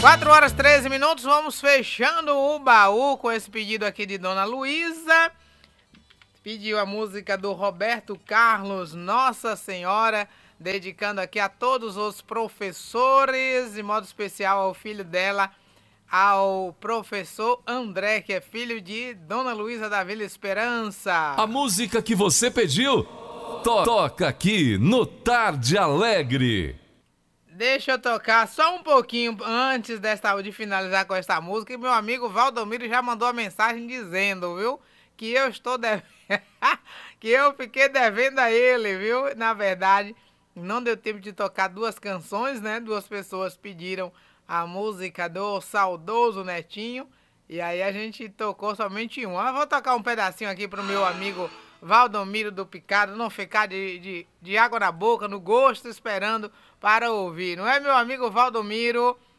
4h13, vamos fechando o baú com esse pedido aqui de Dona Luísa. Pediu a música do Roberto Carlos, Nossa Senhora, dedicando aqui a todos os professores, de modo especial ao filho dela, ao professor André, que é filho de Dona Luísa da Vila Esperança. A música que você pediu, toca aqui no Tarde Alegre. Deixa eu tocar só um pouquinho antes de finalizar com essa música. E meu amigo Valdomiro já mandou a mensagem dizendo, viu? Que eu estou devendo, que eu fiquei devendo a ele, viu? Na verdade, não deu tempo de tocar duas canções, né? Duas pessoas pediram a música do saudoso Netinho. E aí a gente tocou somente uma. Eu vou tocar um pedacinho aqui pro meu amigo Valdomiro do Picado, não ficar de água na boca, no gosto, esperando para ouvir. Não é, meu amigo Valdomiro?